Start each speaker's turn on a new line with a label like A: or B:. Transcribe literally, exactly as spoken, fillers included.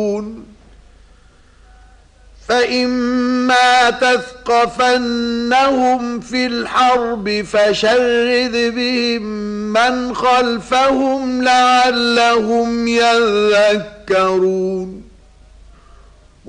A: فإما تثقفنهم في الحرب فشرد بهم من خلفهم لعلهم يذكرون